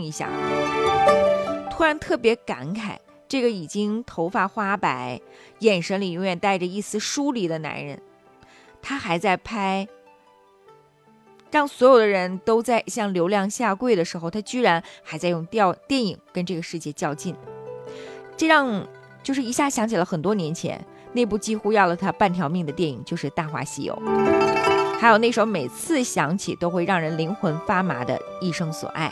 一下，突然特别感慨，这个已经头发花白，眼神里永远带着一丝疏离的男人，他还在拍让所有的人都在向流量下跪的时候，他居然还在用电影跟这个世界较劲。这让就是一下想起了很多年前那部几乎要了他半条命的电影，就是《大话西游》，还有那首每次想起都会让人灵魂发麻的《一生所爱》。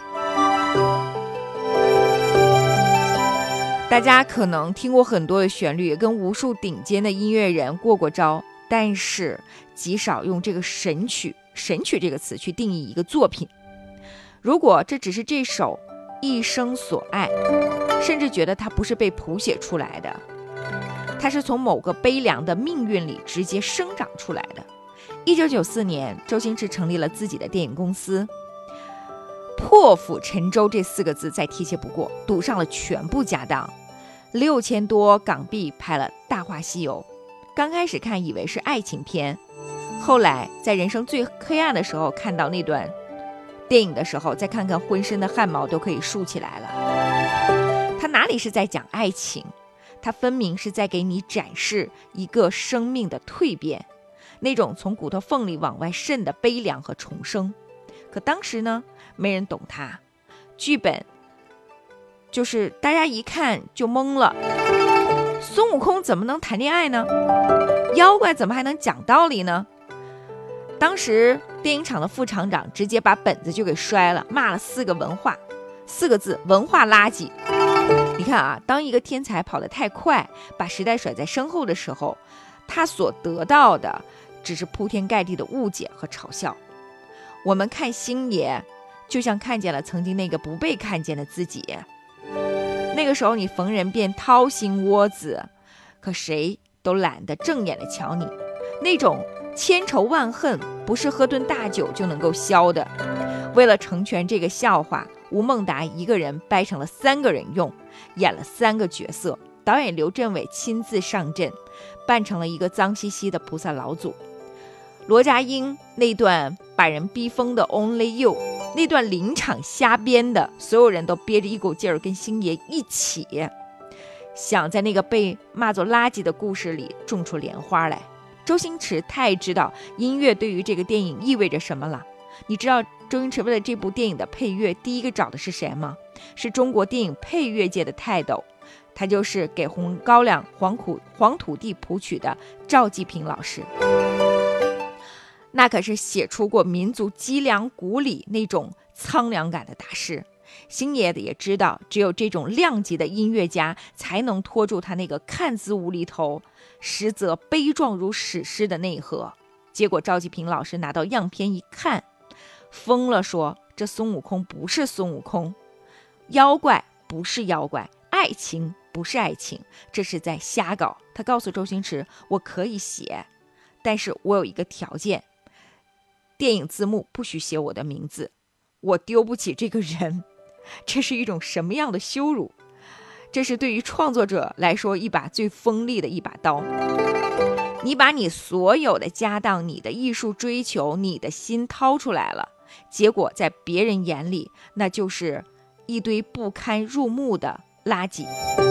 大家可能听过很多的旋律，跟无数顶尖的音乐人过招，但是极少用这个神曲这个词去定义一个作品。如果这只是这首一生所爱，甚至觉得它不是被谱写出来的，它是从某个悲凉的命运里直接生长出来的。1994年，周星驰成立了自己的电影公司，破釜沉舟这4个字再贴切不过，赌上了全部家当，6000多港币拍了《大话西游》。刚开始看以为是爱情片，后来在人生最黑暗的时候看到那段电影的时候，再看看浑身的汗毛都可以竖起来了。他哪里是在讲爱情，他分明是在给你展示一个生命的蜕变，那种从骨头缝里往外渗的悲凉和重生。可当时呢，没人懂他，剧本就是大家一看就懵了，孙悟空怎么能谈恋爱呢？妖怪怎么还能讲道理呢？当时电影厂的副厂长直接把本子就给摔了，骂了4个字，文化垃圾。你看啊，当一个天才跑得太快，把时代甩在身后的时候，他所得到的只是铺天盖地的误解和嘲笑。我们看星爷，就像看见了曾经那个不被看见的自己。那个时候你逢人便掏心窝子，可谁都懒得正眼的瞧你。那种千仇万恨不是喝顿大酒就能够消的。为了成全这个笑话，吴孟达一个人掰成了3个人用，演了3个角色，导演刘镇伟亲自上阵，扮成了一个脏兮兮的菩萨老祖。罗家英那段把人逼疯的 Only You， 那段临场瞎编的，所有人都憋着一股劲儿跟星爷一起想在那个被骂作垃圾的故事里种出莲花来。周星驰太知道音乐对于这个电影意味着什么了。你知道周星驰为了这部电影的配乐第一个找的是谁吗？是中国电影配乐界的泰斗，他就是给《红高粱》黄土地谱曲的赵季平老师。那可是写出过民族脊梁骨里那种苍凉感的大师。星爷也知道，只有这种量级的音乐家才能拖住他那个看似无厘头，实则悲壮如史诗的内核。结果赵季平老师拿到样片一看，疯了，说这孙悟空不是孙悟空，妖怪不是妖怪，爱情不是爱情，这是在瞎搞。他告诉周星驰，我可以写，但是我有一个条件，电影字幕不许写我的名字，我丢不起这个人。这是一种什么样的羞辱？这是对于创作者来说一把最锋利的一把刀。你把你所有的家当、你的艺术追求、你的心掏出来了，结果在别人眼里那就是一堆不堪入目的垃圾。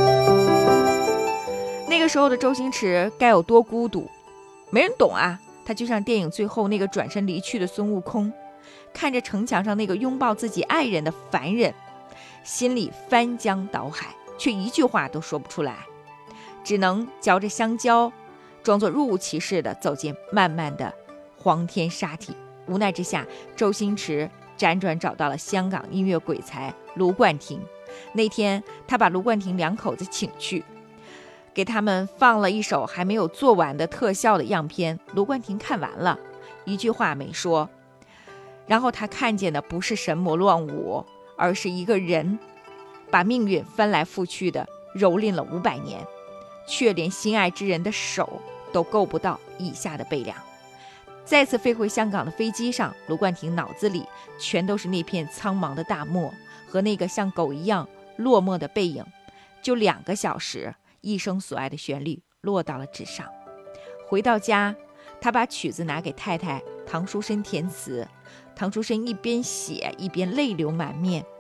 那个时候的周星驰该有多孤独，没人懂啊。他就像电影最后那个转身离去的孙悟空，看着城墙上那个拥抱自己爱人的凡人，心里翻江倒海，却一句话都说不出来，只能嚼着香蕉，装作若无其事地走进漫漫的黄天沙体。无奈之下，周星驰辗转找到了香港音乐鬼才卢冠廷。那天他把卢冠廷2口子请去，给他们放了一首还没有做完的特效的样片。卢冠廷看完了，一句话没说。然后他看见的不是神魔乱舞，而是一个人把命运翻来覆去的蹂躏了500年，却连心爱之人的手都够不到以下的悲凉。再次飞回香港的飞机上，卢冠廷脑子里全都是那片苍茫的大漠和那个像狗一样落寞的背影。就2个小时，一生所爱的旋律落到了纸上。回到家，他把曲子拿给太太唐书申填词，唐书申一边写一边泪流满面。